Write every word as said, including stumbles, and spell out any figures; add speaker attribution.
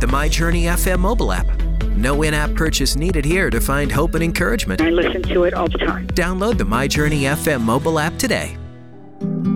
Speaker 1: the MyJourney F M mobile app. No in-app purchase needed here to find hope and encouragement.
Speaker 2: I listen to it all the time.
Speaker 1: Download the MyJourney F M mobile app today.